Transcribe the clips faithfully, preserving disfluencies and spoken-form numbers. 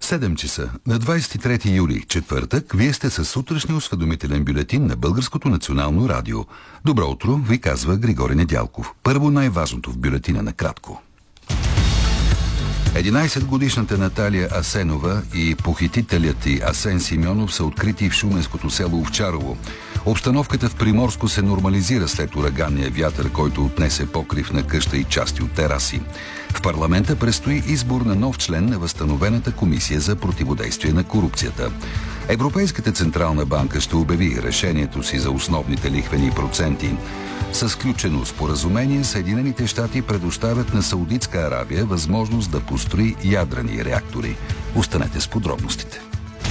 седем часа на двадесет и трети юли, четвъртък, вие сте със сутрешния осведомителен бюлетин на Българското национално радио. Добро утро, ви казва Григорий Недялков. Първо най-важното в бюлетина накратко. единадесетгодишната Наталия Асенова и похитителят й Асен Симеонов са открити в шуменското село Овчарово. Обстановката в Приморско се нормализира след ураганния вятър, който отнесе покрив на къща и части от тераси. В парламента предстои избор на нов член на възстановената комисия за противодействие на корупцията. Европейската централна банка ще обяви решението си за основните лихвени проценти. С сключено споразумение Съединените щати предоставят на Саудитска Арабия възможност да построи ядрени реактори. Останете с подробностите.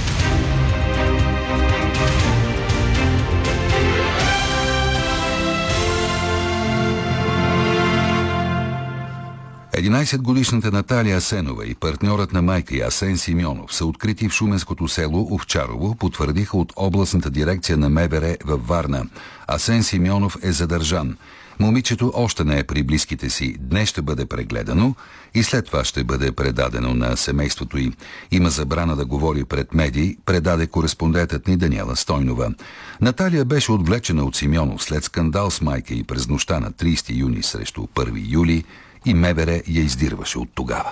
единадесетгодишната Наталия Асенова и партньорът на майка й Асен Симеонов са открити в шуменското село Овчарово, потвърдиха от областната дирекция на МВР във Варна. Асен Симеонов е задържан. Момичето още не е при близките си. Днес ще бъде прегледано и след това ще бъде предадено на семейството й. Има забрана да говори пред медии, предаде кореспондентът ни Даниела Стойнова. Наталия беше отвлечена от Симеонов след скандал с майка й през нощта на тридесети юни срещу първи юли и МВР я издирваше от тогава.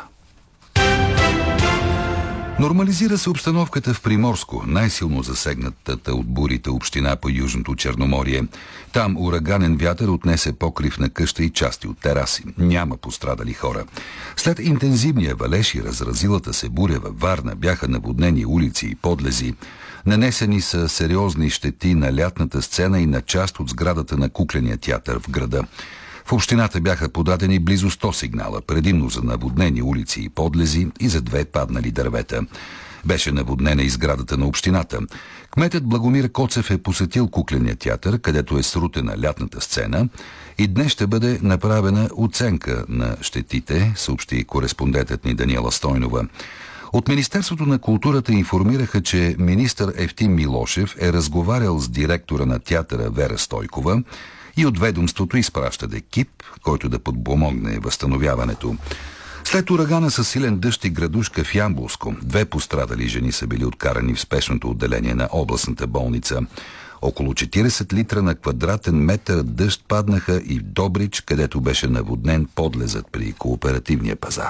Нормализира се обстановката в Приморско, най-силно засегнатата от бурите община по Южното Черноморие. Там ураганен вятър отнесе покрив на къща и части от тераси. Няма пострадали хора. След интензивния валеж и разразилата се буря във Варна бяха наводнени улици и подлези. Нанесени са сериозни щети на лятната сцена и на част от сградата на кукления театър в града. В общината бяха подадени близо сто сигнала, предимно за наводнени улици и подлези и за две паднали дървета. Беше наводнена и сградата на общината. Кметът Благомир Коцев е посетил кукления театър, където е срутена лятната сцена, и днес ще бъде направена оценка на щетите, съобщи кореспондентът ни Даниела Стойнова. От Министерството на културата информираха, че министър Евтим Милошев е разговарял с директора на театъра Вера Стойкова и от ведомството изпращат екип, който да подпомогне възстановяването. След урагана със силен дъжд и градушка в Ямболско, две пострадали жени са били откарани в спешното отделение на областната болница. Около четиридесет литра на квадратен метър дъжд паднаха и в Добрич, където беше наводнен подлезът при кооперативния пазар.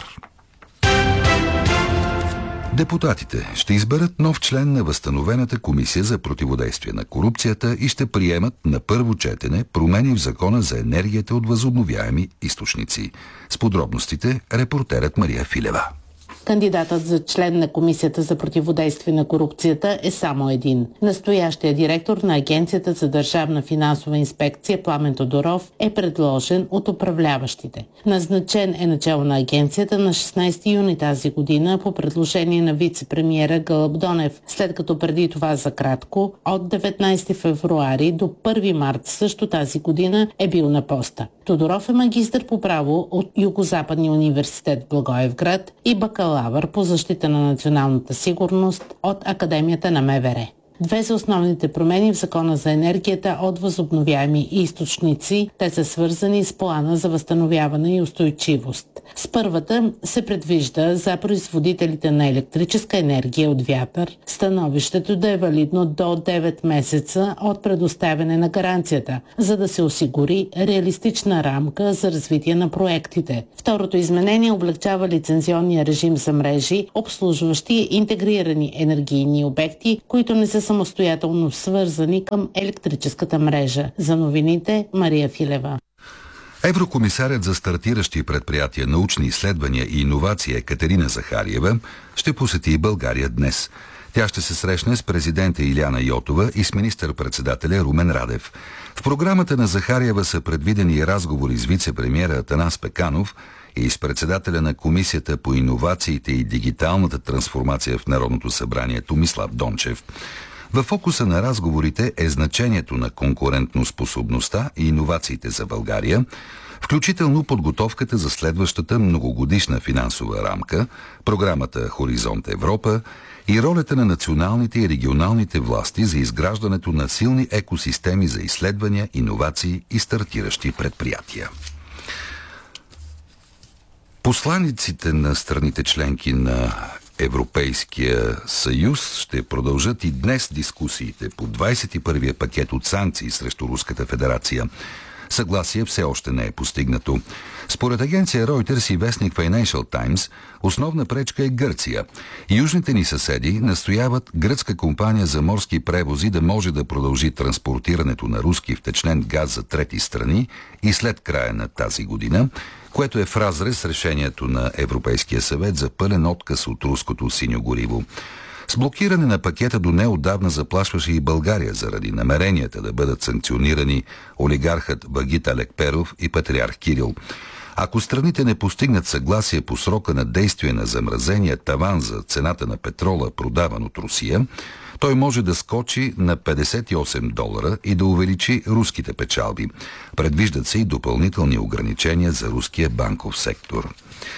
Депутатите ще изберат нов член на възстановената комисия за противодействие на корупцията и ще приемат на първо четене промени в закона за енергията от възобновяеми източници. С подробностите репортерът Мария Филева. Кандидатът за член на Комисията за противодействие на корупцията е само един. Настоящият директор на Агенцията за държавна финансова инспекция Пламен Тодоров е предложен от управляващите. Назначен е начало на агенцията на шестнадесети юни тази година по предложение на вице-премиера Гълъб Донев, след като преди това за кратко от деветнадесети февруари до първи март също тази година е бил на поста. Тодоров е магистър по право от Югозападния университет в Благоевград и бакалавър по защита на националната сигурност от Академията на МВР. Две са основните промени в Закона за енергията от възобновяеми източници. Те са свързани с плана за възстановяване и устойчивост. С първата се предвижда за производителите на електрическа енергия от вятър становището да е валидно до девет месеца от предоставяне на гаранцията, за да се осигури реалистична рамка за развитие на проектите. Второто изменение облегчава лицензионния режим за мрежи, обслужващи интегрирани енергийни обекти, които не са самостоятелно свързани към електрическата мрежа. За новините Мария Филева. Еврокомисарят за стартиращи предприятия, научни изследвания и иновации Екатерина Захариева ще посети България днес. Тя ще се срещне с президента Илияна Йотова и с министър-председателя Румен Радев. В програмата на Захариева са предвидени разговори с вице-премиера Атанас Пеканов и с председателя на Комисията по иновациите и дигиталната трансформация в Народното събрание Томислав Дончев. В фокуса на разговорите е значението на конкурентноспособността и иновациите за България, включително подготовката за следващата многогодишна финансова рамка, програмата Хоризонт Европа и ролята на националните и регионалните власти за изграждането на силни екосистеми за изследвания, иновации и стартиращи предприятия. Посланиците на страните членки на Европейския съюз ще продължат и днес дискусиите по двадесет и първия пакет от санкции срещу Руската федерация. Съгласие все още не е постигнато. Според агенция Reuters и вестник Financial Times, основна пречка е Гърция. Южните ни съседи настояват гръцка компания за морски превози да може да продължи транспортирането на руски втечнен газ за трети страни и след края на тази година, което е в разрез с решението на Европейския съвет за пълен отказ от руското синьо гориво. С блокиране на пакета до неотдавна заплашваше и България заради намеренията да бъдат санкционирани олигархът Вагит Алекперов и патриарх Кирил. Ако страните не постигнат съгласие по срока на действие на замразения таван за цената на петрола, продаван от Русия, той може да скочи на петдесет и осем долара и да увеличи руските печалби. Предвиждат се и допълнителни ограничения за руския банков сектор.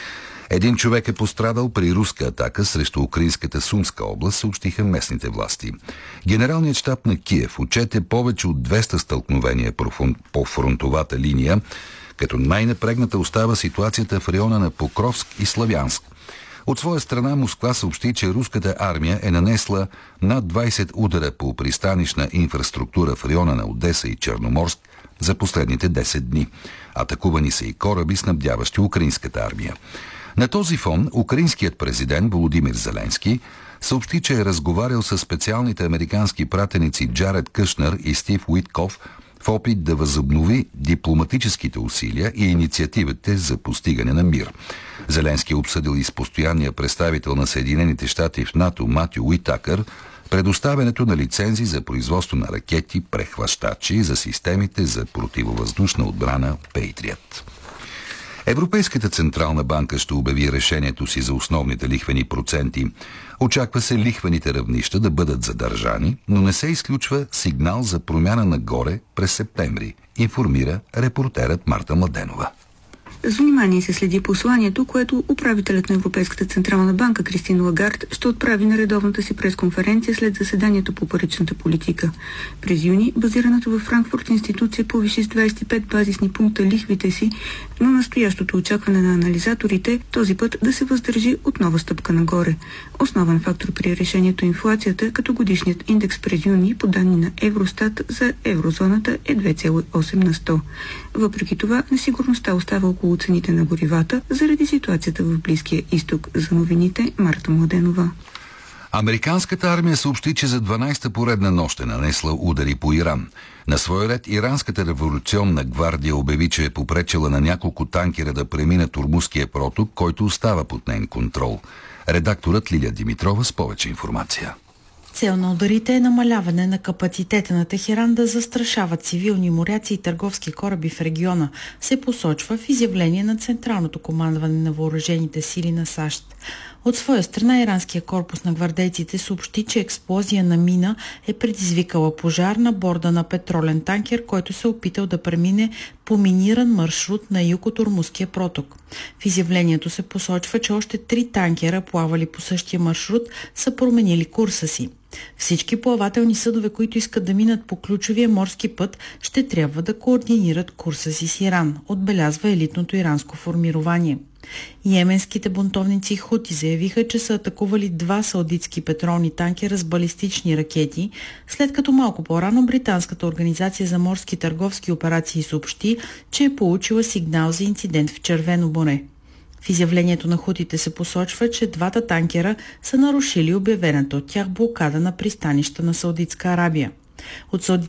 Един човек е пострадал при руска атака срещу украинската Сумска област, съобщиха местните власти. Генералният щаб на Киев отчете повече от двеста стълкновения по фронтовата линия, като най-напрегната остава ситуацията в района на Покровск и Славянск. От своя страна Москва съобщи, че руската армия е нанесла над двадесет удара по пристанищна инфраструктура в района на Одеса и Черноморск за последните десет дни. Атакувани са и кораби, снабдяващи украинската армия. На този фон украинският президент Володимир Зеленски съобщи, че е разговарял с специалните американски пратеници Джаред Кушнер и Стив Уитков в опит да възобнови дипломатическите усилия и инициативите за постигане на мир. Зеленски е обсъдил и с постоянния представител на Съединените щати в НАТО Матю Уитакър предоставянето на лицензи за производство на ракети, прехващачи за системите за противовъздушна отбрана Пейтрият. Европейската централна банка ще обяви решението си за основните лихвени проценти. Очаква се лихвените равнища да бъдат задържани, но не се изключва сигнал за промяна нагоре през септември, информира репортерът Марта Младенова. С внимание се следи посланието, което управителят на Европейската централна банка Кристин Лагард ще отправи на редовната си пресконференция след заседанието по паричната политика. През юни базираната във Франкфурт институция повиши с двадесет и пет базисни пункта лихвите си, но настоящото очакване на анализаторите този път да се въздържи от нова стъпка нагоре. Основен фактор при решението е инфлацията, като годишният индекс през юни по данни на Евростат за еврозоната е две цяло и осем на сто. Въпреки това, несигурността остава около цените на горивата заради ситуацията в Близкия изток. За новините Марта Младенова. Американската армия съобщи, че за дванадесета поредна нощ е нанесла удари по Иран. На своя ред Иранската революционна гвардия обяви, че е попречила на няколко танкера да преминат Ормузския проток, който остава под нейн контрол. Редакторът Лилия Димитрова с повече информация. Цел на ударите е намаляване на капацитета на Техеран да застрашава цивилни моряци и търговски кораби в региона, се посочва в изявление на Централното командване на въоръжените сили на САЩ. От своя страна иранския корпус на гвардейците съобщи, че експлозия на мина е предизвикала пожар на борда на петролен танкер, който се опитал да премине по миниран маршрут на юг от Ормузския проток. В изявлението се посочва, че още три танкера, плавали по същия маршрут, са променили курса си. Всички плавателни съдове, които искат да минат по ключовия морски път, ще трябва да координират курса си с Иран, отбелязва елитното иранско формирование. Йеменските бунтовници Хути заявиха, че са атакували два саудитски петролни танкера с балистични ракети, след като малко по-рано британската организация за морски търговски операции съобщи, че е получила сигнал за инцидент в Червено море. В изявлението на хутите се посочва, че двата танкера са нарушили обявената от тях блокада на пристанища на Саудитска Арабия. От